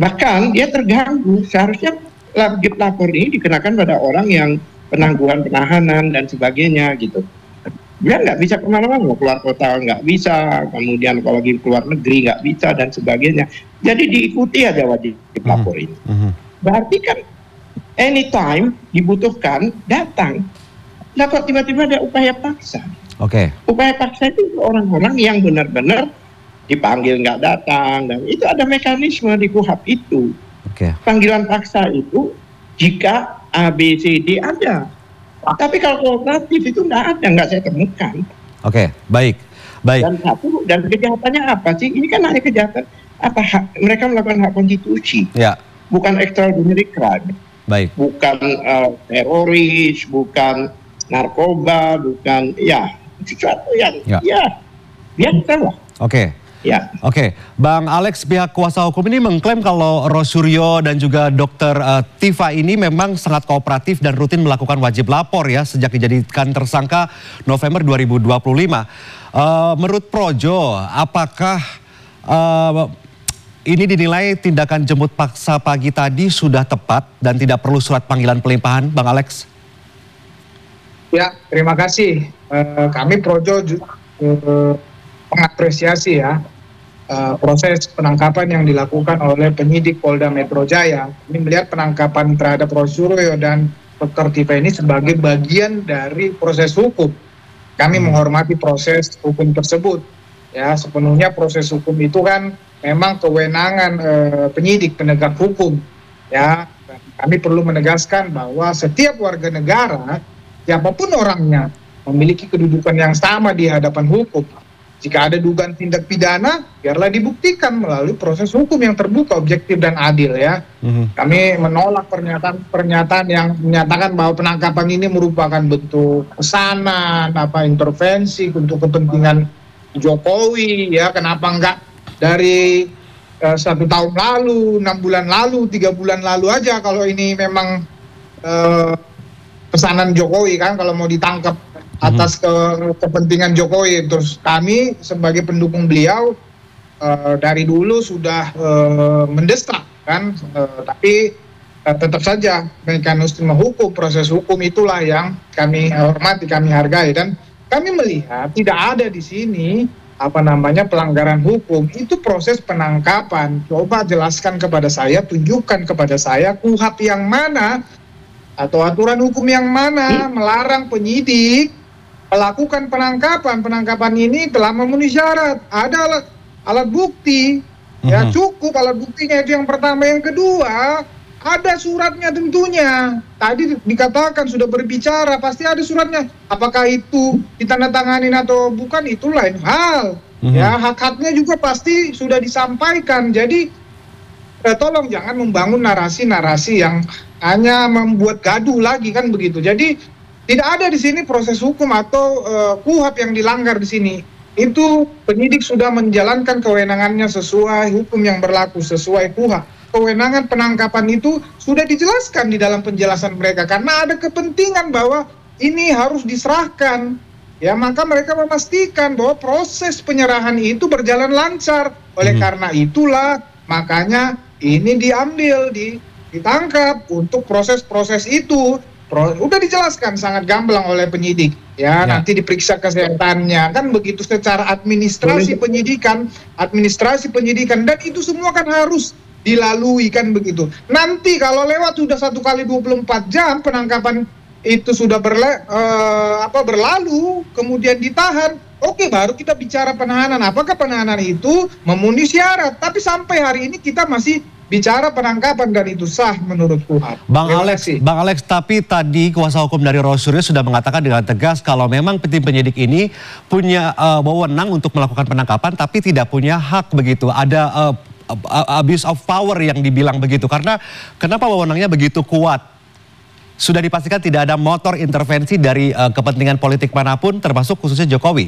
Bahkan dia terganggu. Seharusnya wajib lapor ini dikenakan pada orang yang penangguhan penahanan dan sebagainya gitu. Dia nggak bisa kemana-mana, mau keluar kota nggak bisa, kemudian kalau lagi keluar negeri nggak bisa dan sebagainya. Jadi diikuti aja wajib lapor ini. Berarti kan anytime dibutuhkan datang. Nah kok tiba-tiba ada upaya paksa? Upaya paksa itu orang-orang yang benar-benar dipanggil nggak datang, dan itu ada mekanisme di KUHP itu. Panggilan paksa itu jika A, B, C, D ada. Tapi kalau kooperatif itu nggak saya temukan. Baik. Dan kejahatannya apa sih? Ini kan hanya kejahatan mereka melakukan hak konstitusi, bukan extraordinary crime, bukan teroris, bukan narkoba, bukan sesuatu yang biasa lah. Bang Alex, pihak kuasa hukum ini mengklaim kalau Rosuryo dan juga Dr. Tifa ini memang sangat kooperatif dan rutin melakukan wajib lapor ya sejak dijadikan tersangka November 2025. Menurut Projo, apakah ini dinilai tindakan jemput paksa pagi tadi sudah tepat dan tidak perlu surat panggilan pelimpahan, Bang Alex? Ya, terima kasih. Kami Projo mengapresiasi ya proses penangkapan yang dilakukan oleh penyidik Polda Metro Jaya. Ini melihat penangkapan terhadap Rosuryo dan Dr. Tifa ini sebagai bagian dari proses hukum. Kami menghormati proses hukum tersebut. Ya, sepenuhnya proses hukum itu kan memang kewenangan penyidik penegak hukum. Ya, kami perlu menegaskan bahwa setiap warga negara, siapapun orangnya, memiliki kedudukan yang sama di hadapan hukum. Jika ada dugaan tindak pidana, biarlah dibuktikan melalui proses hukum yang terbuka, objektif dan adil ya. Kami menolak pernyataan yang menyatakan bahwa penangkapan ini merupakan bentuk pesanan, intervensi untuk kepentingan Jokowi ya. Kenapa enggak dari 1 tahun lalu, 6 bulan lalu, 3 bulan lalu aja kalau ini memang pesanan Jokowi kan, kalau mau ditangkap atas kepentingan Jokowi. Terus kami sebagai pendukung beliau dari dulu sudah mendesak kan, tapi tetap saja mekanisme hukum, proses hukum itulah yang kami hormati, kami hargai, dan kami melihat tidak ada di sini pelanggaran hukum. Itu proses penangkapan. Coba jelaskan kepada saya, tunjukkan kepada saya KUHP yang mana atau aturan hukum yang mana melarang penyidik melakukan penangkapan. Penangkapan ini telah memenuhi syarat. Ada alat bukti, ya cukup alat buktinya, itu yang pertama. Yang kedua, ada suratnya tentunya. Tadi dikatakan sudah berbicara, pasti ada suratnya. Apakah itu ditandatanganin atau bukan, itu lain hal. Ya, hak-haknya juga pasti sudah disampaikan. Jadi tolong jangan membangun narasi-narasi yang hanya membuat gaduh lagi kan begitu. Jadi tidak ada di sini proses hukum atau KUHP yang dilanggar di sini. Itu penyidik sudah menjalankan kewenangannya sesuai hukum yang berlaku, sesuai KUHP. Kewenangan penangkapan itu sudah dijelaskan di dalam penjelasan mereka, karena ada kepentingan bahwa ini harus diserahkan. Ya, maka mereka memastikan bahwa proses penyerahan itu berjalan lancar. Oleh karena itulah makanya ini diambil, ditangkap untuk proses-proses itu. Udah dijelaskan sangat gamblang oleh penyidik ya, nanti diperiksa kesehatannya kan begitu, secara administrasi penyidikan, dan itu semua kan harus dilalui kan begitu. Nanti kalau lewat sudah 1 kali 24 jam penangkapan itu sudah berlalu, kemudian ditahan, oke, baru kita bicara penahanan. Apakah penahanan itu memenuhi syarat? Tapi sampai hari ini kita masih bicara penangkapan dan itu sah menurut KUHP. Bang Alex, tapi tadi kuasa hukum dari Rosuryo sudah mengatakan dengan tegas kalau memang tim penyidik ini punya wewenang untuk melakukan penangkapan, tapi tidak punya hak begitu. Ada abuse of power yang dibilang begitu. Karena kenapa wewenangnya begitu kuat? Sudah dipastikan tidak ada motor intervensi dari kepentingan politik manapun, termasuk khususnya Jokowi.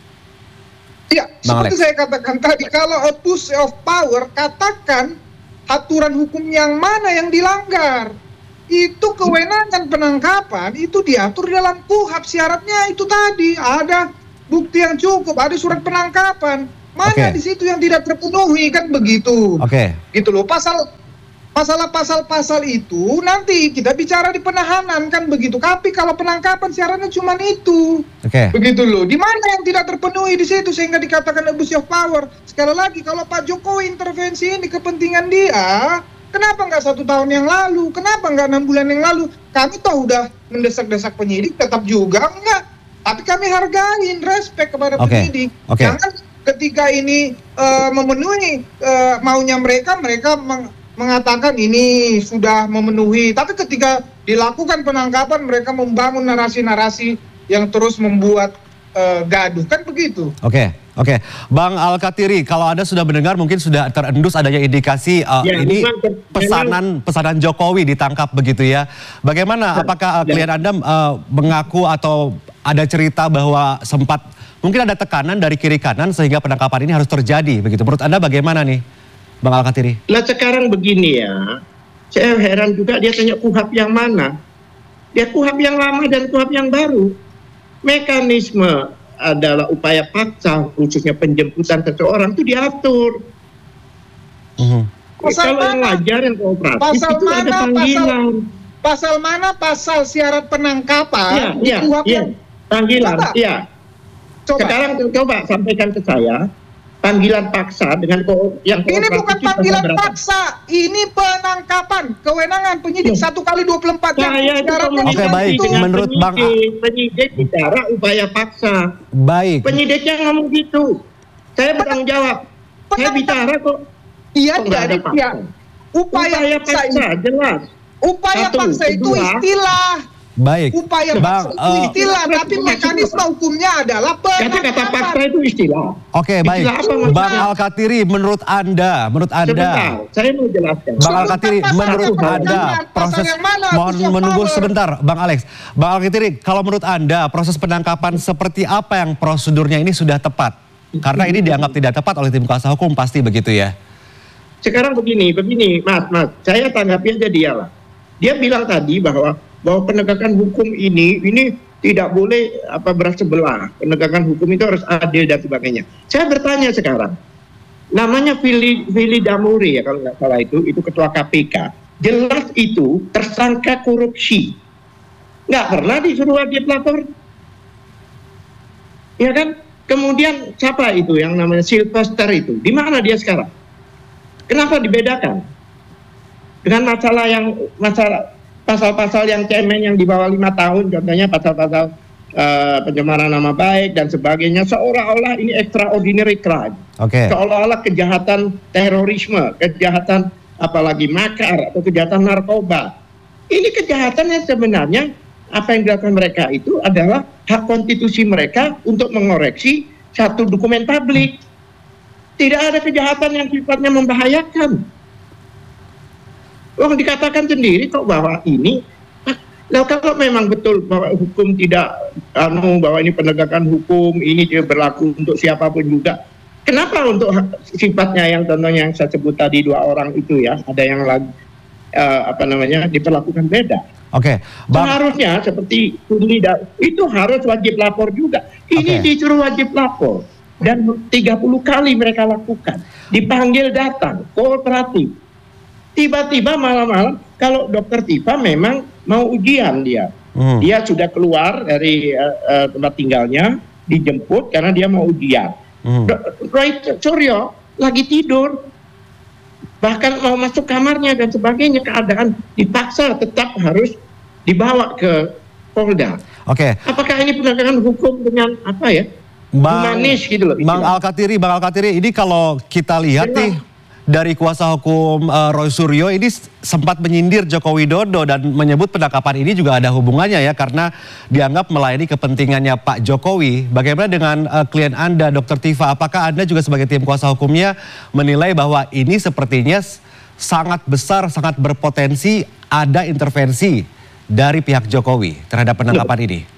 Iya, seperti saya katakan tadi, kalau abuse of power, katakan aturan hukum yang mana yang dilanggar. Itu kewenangan penangkapan, itu diatur dalam KUHP. Syaratnya itu tadi, ada bukti yang cukup, ada surat penangkapan. Mana di situ yang tidak terpenuhi, kan begitu. Gitu loh. Pasal-pasal itu nanti kita bicara di penahanan, kan begitu. Tapi kalau penangkapan syaratnya cuma itu. Begitu loh. Di mana yang tidak terpenuhi di situ sehingga dikatakan abuse of power. Sekali lagi, kalau Pak Jokowi intervensi ini kepentingan dia, kenapa nggak 1 tahun yang lalu? Kenapa nggak 6 bulan yang lalu? Kami tahu udah mendesak-desak penyidik, tetap juga enggak. Tapi kami hargain, respect kepada penyidik. Jangan ketika ini memenuhi maunya mereka mengatakan ini sudah memenuhi. Tapi ketika dilakukan penangkapan, mereka membangun narasi-narasi yang terus membuat gaduh, kan begitu. Oke. Bang Al-Kathiri, kalau Anda sudah mendengar, mungkin sudah terendus adanya indikasi ini pesanan Jokowi ditangkap begitu ya. Bagaimana? Apakah klien Anda mengaku atau ada cerita bahwa sempat mungkin ada tekanan dari kiri kanan sehingga penangkapan ini harus terjadi begitu? Menurut Anda bagaimana nih, Bang Al-Kathiri? Nah sekarang begini ya, saya heran juga dia tanya KUHP yang mana. Dia KUHP yang lama dan KUHP yang baru. Mekanisme adalah upaya paksa, khususnya penjemputan seseorang itu diatur. Kalau yang wajar, yang kooperatif itu ada panggilan. Pasal mana pasal syarat penangkapan? Iya. Panggilan, iya. Sekarang coba sampaikan ke saya, panggilan paksa dengan yang kooperatif. Ini bukan panggilan paksa, ini penangkapan, kewenangan penyidik 1x24 jam. Oke, baik. Menurut Bang penyidik bicara upaya paksa. Baik. Penyidiknya ngomong gitu. Saya bertanggung jawab. Saya bicara kok. Iya, jadi upaya paksa jelas. Upaya paksa itu istilah. Baik. Upaya paksa itu istilah, tapi mekanisme hukumnya adalah penangkapan. Kata paksa itu istilah. Oke, baik. Bang Al-Kathiri, menurut Anda, sebentar, saya mau jelaskan. Bang Al-Kathiri, menurut Anda proses, mohon menunggu sebentar, Bang Alex. Bang Al-Kathiri, kalau menurut Anda proses penangkapan seperti apa yang prosedurnya ini sudah tepat? Karena ini dianggap tidak tepat oleh tim kuasa hukum, pasti begitu ya? Sekarang begini, Mas, saya tanggapi aja dia lah. Dia bilang tadi bahwa penegakan hukum ini tidak boleh beras sebelah. Penegakan hukum itu harus adil dan sebagainya. Saya bertanya sekarang, namanya Firly Damuri ya kalau nggak salah itu ketua KPK. Jelas itu tersangka korupsi. Nggak pernah disuruh wajib lapor. Ya kan? Kemudian siapa itu yang namanya Sylvester itu? Di mana dia sekarang? Kenapa dibedakan? Dengan masalah pasal-pasal yang cemen yang di bawah 5 tahun, contohnya pasal-pasal pencemaran nama baik dan sebagainya, seolah-olah ini extraordinary crime. Seolah-olah kejahatan terorisme, kejahatan apalagi makar atau kejahatan narkoba. Ini kejahatan yang sebenarnya apa yang dilakukan mereka itu adalah hak konstitusi mereka untuk mengoreksi satu dokumen publik. Tidak ada kejahatan yang sifatnya membahayakan. Dikatakan sendiri kok bahwa ini, kalau memang betul bahwa hukum tidak, bahwa ini penegakan hukum, ini tidak berlaku untuk siapapun juga. Kenapa untuk sifatnya yang contohnya yang saya sebut tadi 2 orang itu ya, ada yang lagi diperlakukan beda. Seharusnya seperti itu harus wajib lapor juga. Ini disuruh wajib lapor dan 30 kali mereka lakukan. Dipanggil datang, kooperatif. Tiba-tiba malam-malam, kalau dokter Tifa memang mau ujian dia. Dia sudah keluar dari tempat tinggalnya, dijemput karena dia mau ujian. Roy Suryo lagi tidur, bahkan mau masuk kamarnya dan sebagainya, keadaan dipaksa tetap harus dibawa ke Polda. Apakah ini penegakan hukum dengan humanis gitu loh? Bang Al-Kathiri, ini kalau kita lihat nih dari kuasa hukum Roy Suryo ini sempat menyindir Joko Widodo dan menyebut penangkapan ini juga ada hubungannya ya karena dianggap melayani kepentingannya Pak Jokowi. Bagaimana dengan klien Anda, Dr. Tifa? Apakah Anda juga sebagai tim kuasa hukumnya menilai bahwa ini sepertinya sangat besar, sangat berpotensi ada intervensi dari pihak Jokowi terhadap penangkapan ini?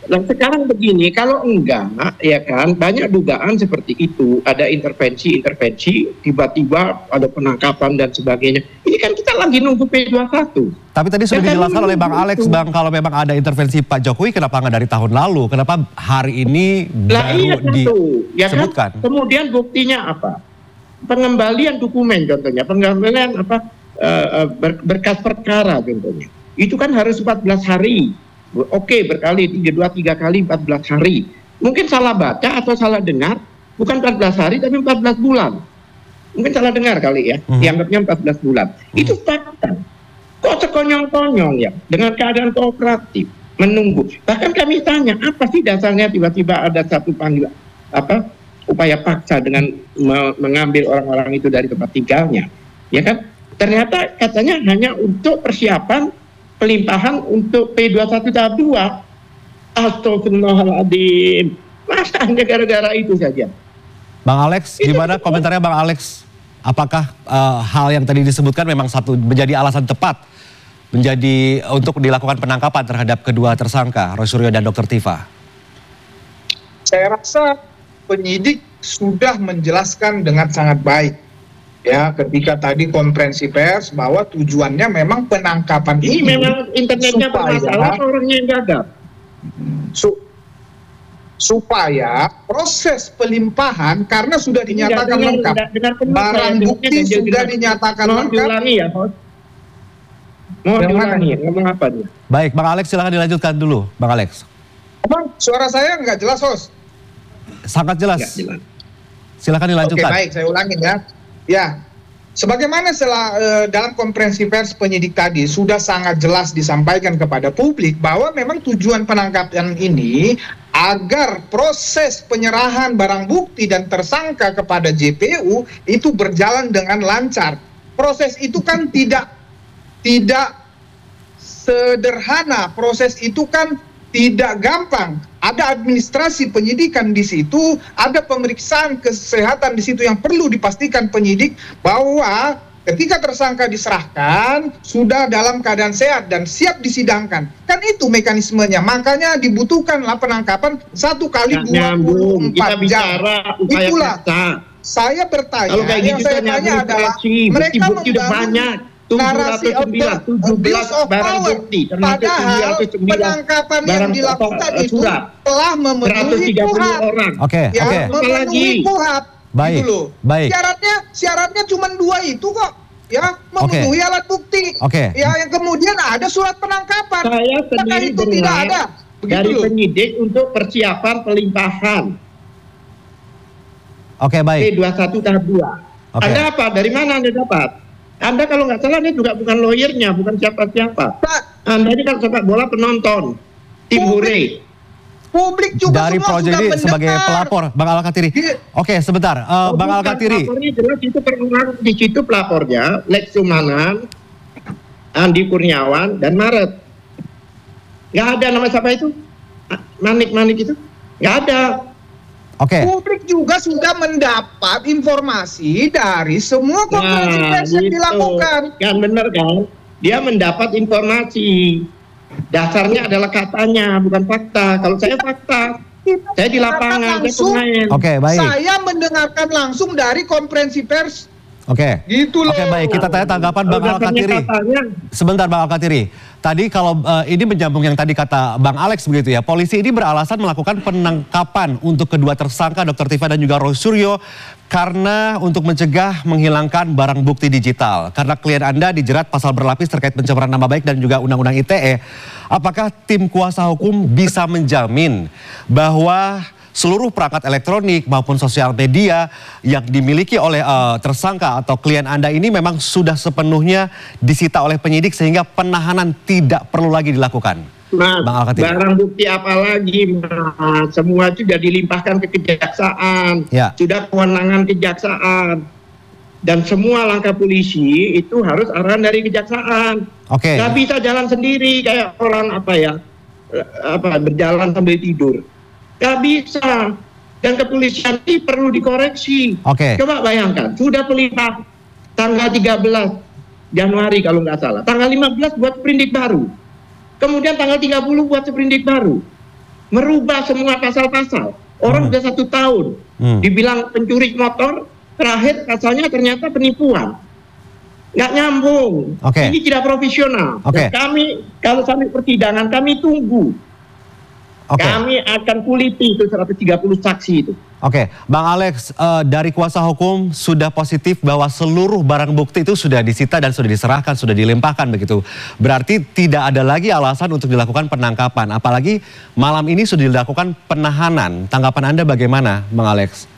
Nah sekarang begini, kalau enggak, ya kan, banyak dugaan seperti itu, ada intervensi, tiba-tiba ada penangkapan dan sebagainya. Ini kan kita lagi nunggu P21. Tapi tadi sudah Ya kan, dijelaskan oleh Bang Alex, itu. Bang, kalau memang ada intervensi Pak Jokowi, kenapa nggak dari tahun lalu? Kenapa hari ini Lah baru iya tentu, ya kan. disebutkan? Kemudian buktinya apa? Pengembalian dokumen contohnya, pengembalian berkas perkara contohnya. Itu kan harus 14 hari. Oke, berkali 3 kali 14 hari. Mungkin salah baca atau salah dengar, bukan 14 hari tapi 14 bulan. Mungkin salah dengar kali ya, dianggapnya 14 bulan. Itu fakta. Kok sekonyong-konyong ya, dengan keadaan kooperatif, menunggu. Bahkan kami tanya, apa sih dasarnya tiba-tiba ada satu panggilan, upaya paksa dengan mengambil orang-orang itu dari tempat tinggalnya. Ya kan? Ternyata katanya hanya untuk persiapan pelimpahan untuk P21 tahap 2. Astagfirullahaladzim. Masa hanya gara-gara itu saja? Bang Alex, gimana komentarnya Bang Alex? Apakah hal yang tadi disebutkan memang menjadi alasan tepat untuk dilakukan penangkapan terhadap kedua tersangka, Roy Suryo dan Dr. Tifa? Saya rasa penyidik sudah menjelaskan dengan sangat baik. Ya, ketika tadi konferensi pers bahwa tujuannya memang penangkapan ini memang internetnya bermasalah, orangnya yang gagal. Supaya proses pelimpahan karena sudah dinyatakan lengkap, barang bukti sudah dinyatakan lengkap. Diulangi ya, mau diulangi, ngomong apa dia? Baik, Bang Alex silakan dilanjutkan dulu, Bang Alex. Bang, suara saya nggak jelas, Host? Sangat jelas. Jelas. Silakan dilanjutkan. Oke, baik, saya ulangin ya. Ya, sebagaimana dalam konferensi pers penyidik tadi sudah sangat jelas disampaikan kepada publik bahwa memang tujuan penangkapan ini agar proses penyerahan barang bukti dan tersangka kepada JPU itu berjalan dengan lancar. Proses itu kan tidak sederhana, proses itu kan tidak gampang. Ada administrasi penyidikan di situ, ada pemeriksaan kesehatan di situ yang perlu dipastikan penyidik bahwa ketika tersangka diserahkan sudah dalam keadaan sehat dan siap disidangkan. Kan itu mekanismenya. Makanya dibutuhkanlah penangkapan 1 kali 24 jam. Itulah saya bertanya. Kalau kayak gitu saya tanya adalah mereka membangun narasi abuse of power, padahal penangkapan yang dilakukan itu telah memenuhi KUHP. Oke. Memenuhi KUHP. Baik, gitu loh. baik. Syaratnya cuma 2 itu kok. Ya, memenuhi alat bukti. Ya, yang kemudian ada surat penangkapan. Saya sendiri itu tidak ada. Dari penyidik untuk persiapan pelimpahan. Oke, baik. P21 tahap 2. Anda apa? Dari mana Anda dapat? Anda kalau nggak salah ini juga bukan lawyernya, bukan siapa-siapa. Anda ini kan sepak bola penonton, tim hure. Publik juga dari proyek ini sebagai pelapor, Bang Al-Katiri. Oke, sebentar, Bang Al-Katiri. Pelapornya jelas itu perulang di situ pelapornya, Lex Sumanan, Andi Kurniawan, dan Maret. Nggak ada nama siapa itu? Manik itu? Nggak ada. Oke. Publik juga sudah mendapat informasi dari semua konferensi pers yang dilakukan. Kan benar kan? Dia mendapat informasi. Dasarnya adalah katanya, bukan fakta. Kalau saya fakta, saya di lapangan, saya pemain. Oke, baik. Saya mendengarkan langsung dari konferensi pers. Oke. Gitu loh. Oke, baik. Kita tanya tanggapan Bang Al-Katiri. Sebentar Bang Al-Katiri. Tadi kalau ini menyambung yang tadi kata Bang Alex begitu ya. Polisi ini beralasan melakukan penangkapan untuk kedua tersangka Dr. Tifa dan juga Roy Suryo karena untuk mencegah menghilangkan barang bukti digital. Karena klien Anda dijerat pasal berlapis terkait pencemaran nama baik dan juga Undang-Undang ITE. Apakah tim kuasa hukum bisa menjamin bahwa seluruh perangkat elektronik maupun sosial media yang dimiliki oleh tersangka atau klien Anda ini memang sudah sepenuhnya disita oleh penyidik sehingga penahanan tidak perlu lagi dilakukan? Mas, barang bukti apa lagi, Mas? Semua sudah dilimpahkan ke kejaksaan, sudah kewenangan kejaksaan. Dan semua langkah polisi itu harus arahan dari kejaksaan. Gak bisa jalan sendiri kayak orang berjalan sambil tidur. Gak bisa. Dan kepolisian ini perlu dikoreksi. Coba bayangkan, sudah pelimpah tanggal 13 Januari kalau nggak salah. Tanggal 15 buat sprindik baru. Kemudian tanggal 30 buat sprindik baru. merubah semua pasal-pasal. Orang udah 1 tahun, dibilang pencuri motor, terakhir pasalnya ternyata penipuan. Nggak nyambung. Ini tidak profesional. Dan kami, kalau sampai persidangan, kami tunggu. Kami akan kuliti itu 130 saksi itu. Bang Alex, dari kuasa hukum sudah positif bahwa seluruh barang bukti itu sudah disita dan sudah diserahkan, sudah dilimpahkan begitu. Berarti tidak ada lagi alasan untuk dilakukan penangkapan. Apalagi malam ini sudah dilakukan penahanan. Tanggapan Anda bagaimana, Bang Alex?